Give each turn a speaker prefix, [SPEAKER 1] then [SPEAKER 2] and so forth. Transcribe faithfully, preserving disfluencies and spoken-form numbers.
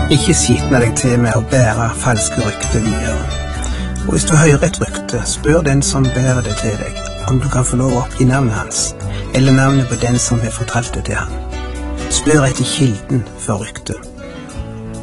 [SPEAKER 1] Ikke skitne deg til med å bære falske rykter videre. Og hvis du hører et rykte, spør den som bærer det til deg, om du kan få lov å oppgi navnet hans, eller navnet på den som har fortalt det til han. Spør etter kilden for ryktet.